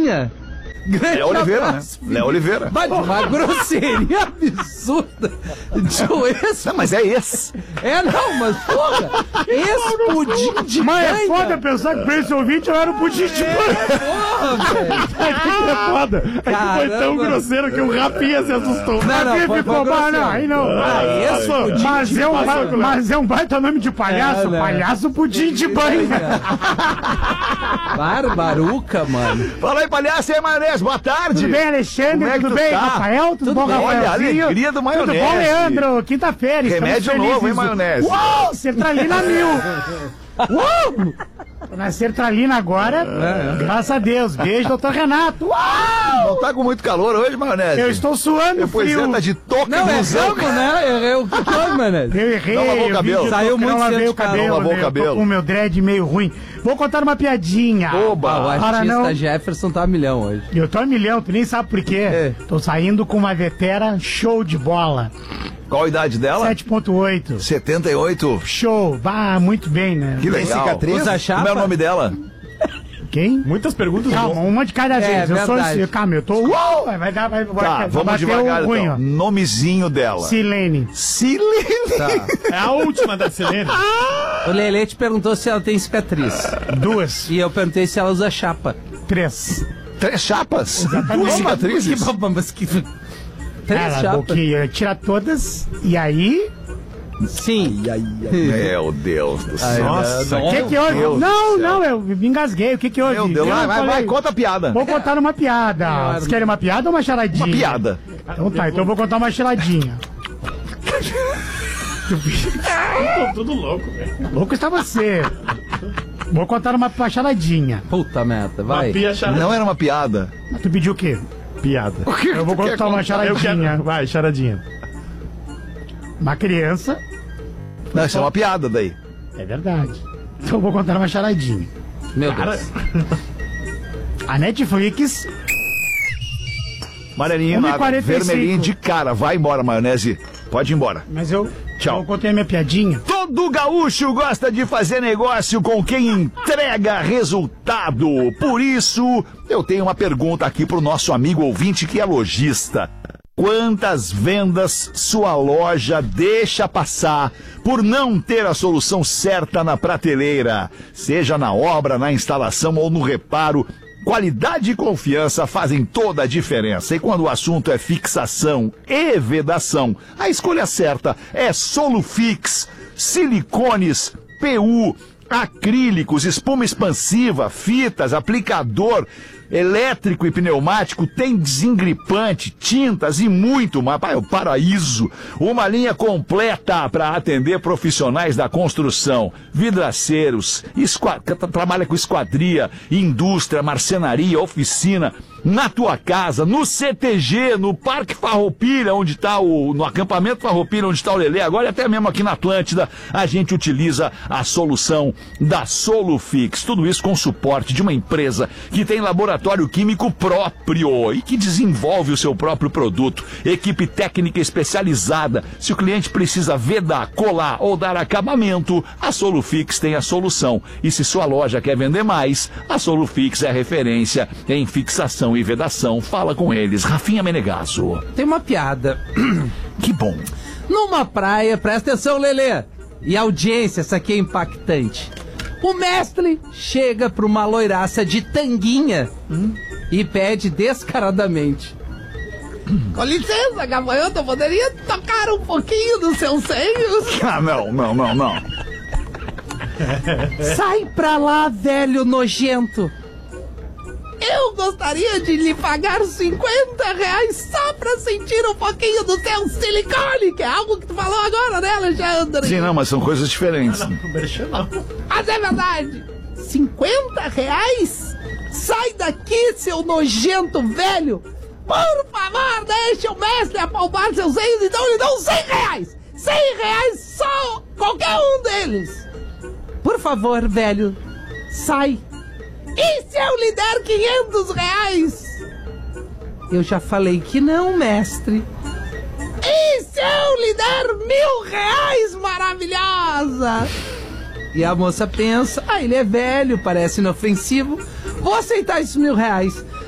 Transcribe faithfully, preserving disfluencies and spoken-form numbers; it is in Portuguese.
Tandinha. Léo Oliveira, né? Léo Oliveira. Mas uma grosseria absurda de um ex. Não, mas é esse. É, não, mas porra, ex-pudim de Mas é manga. foda pensar que pra esse ouvinte eu era o pudim de manga. Porra, velho. É foda. É que foi tão Caramba. grosseiro que o Rafinha se assustou. Não, não, Rafinha foi- ficou, foi bah, grosseiro. não, aí não. Ah, esse Mas- pudim mas, de é um, manga. ba- mas é um baita nome de palhaço. É, né? Palhaço pudim de manga. Barbaruca, mano. Fala aí, palhaço, e aí, maionese, boa tarde. Tudo bem, Alexandre? Como é que Tudo tu bem, tá? Rafael? Tudo, Tudo bom, bem. Rafaelzinho? Olha, a alegria do maionese. Tudo bom, Leandro? Quinta-feira, estamos Remédio felizes. novo, hein, maionese? Uou, sertralina mil. Uou! Tô na sertralina agora, graças a Deus. Beijo, doutor Renato. Uau! Não tá com muito calor hoje, maionese? Eu estou suando Depois frio. é, tá de toque Não, no é blusão. ramo, né? Errei o que foi, mano. Eu errei, Não lavou o eu cabelo. vi que eu Saiu tô- muito não lavei cedo o de casa. cabelo, Não lavou o né? Eu tô cabelo. com o meu dread meio ruim. Vou contar uma piadinha. Oba! Ah, o Para artista não. Jefferson tá a milhão hoje. Eu tô a milhão, tu nem sabe por quê. É. Tô saindo com uma vetera show de bola. Qual a idade dela? sete ponto oito. setenta e oito. Show. Vá, muito bem, né? Que legal. Usa chapa? Como é o nome dela? Quem? Muitas perguntas. Calma, uma de cada É, vez. Eu sou verdade. esse. Calma, eu tô. Uou! Vai dar, vai, vai, Tá, vai vamos bater devagar o ruim, então. ó. Nomezinho dela. Silene. Silene. Tá. É a última da Selene. O Lelê te perguntou se ela tem cicatriz. Duas. E eu perguntei se ela usa chapa. Três. Três chapas. Duas cicatrizes. Que bom, mas que... Três Ela, chapas. Boquinha, tira todas e aí. Sim. Meu Deus do céu. Nossa, O que que houve? Deus Não, do céu. não, eu me engasguei. O que que houve? Meu Deus. Eu Vai, não vai, falei. vai, conta a piada. Vou contar uma piada. Vocês querem uma piada ou uma charadinha? Uma piada. Então tá, então eu vou contar uma charadinha. Tô tudo louco, velho. Louco está você. Vou contar uma, uma charadinha. Puta merda, Uma vai. pia charada. Não era uma piada. Mas tu pediu o quê? Piada. Eu vou contar uma Eu charadinha. quero. Vai, charadinha. Uma criança. Não, isso é uma piada daí. É verdade. Então eu vou contar uma charadinha. Meu Cara, Deus. A Netflix. Amarelinho, uma e nada. quarenta e cinco. Vermelhinho de cara. Vai embora, maionese. Pode ir embora. Mas eu. Tchau. Eu contei a minha piadinha. Todo gaúcho gosta de fazer negócio com quem entrega resultado. Por isso, eu tenho uma pergunta aqui pro nosso amigo ouvinte que é lojista. Quantas vendas sua loja deixa passar por não ter a solução certa na prateleira? Seja na obra, na instalação ou no reparo, qualidade e confiança fazem toda a diferença. E quando o assunto é fixação e vedação, a escolha certa é Solufix, silicones, P U, acrílicos, espuma expansiva, fitas, aplicador elétrico e pneumático, tem desengripante, tintas e muito mais. Pai, é o paraíso. Uma linha completa para atender profissionais da construção, vidraceiros, esqua... trabalha com esquadria, indústria, marcenaria, oficina, na tua casa, no C T G, no Parque Farroupilha, onde está o... no acampamento Farroupilha, onde está o Lelê, agora e até mesmo aqui na Atlântida, a gente utiliza a solução da Solufix. Tudo isso com suporte de uma empresa que tem laboratório químico próprio e que desenvolve o seu próprio produto. Equipe técnica especializada. Se o cliente precisa vedar, colar ou dar acabamento, a Solufix tem a solução. E se sua loja quer vender mais, a Solufix é referência em fixação e vedação. Fala com eles. Rafinha Menegasso. Tem uma piada. Que bom. Numa praia, presta atenção, Lelê. E audiência, essa aqui é impactante. O mestre chega pra uma loiraça de tanguinha hum, e pede descaradamente: com licença, gafanhoto, eu poderia tocar um pouquinho dos seus seios? Ah, não, não, não, não. Sai pra lá, velho nojento. Eu gostaria de lhe pagar cinquenta reais só pra sentir um pouquinho do seu silicone, que é algo que tu falou agora, né, Alexandre? Sim, não, mas são coisas diferentes. Mas é verdade. cinquenta reais? Sai daqui, seu nojento velho. Por favor, deixe o mestre apalpar seus seios, então lhe dão cem reais. cem reais só, qualquer um deles. Por favor, velho, sai. E se eu lhe der quinhentos reais? Eu já falei que não, mestre. E se eu lhe der mil reais, maravilhosa? E a moça pensa: ah, ele é velho, parece inofensivo, vou aceitar esses mil reais.